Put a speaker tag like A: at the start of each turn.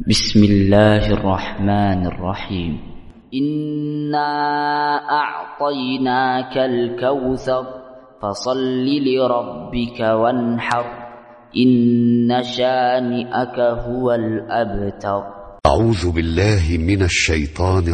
A: بسم الله الرحمن الرحيم. إنا أعطيناك الكوثر فصل لربك وانحر إن شانئك هو الأبتر.
B: أعوذ بالله من الشيطان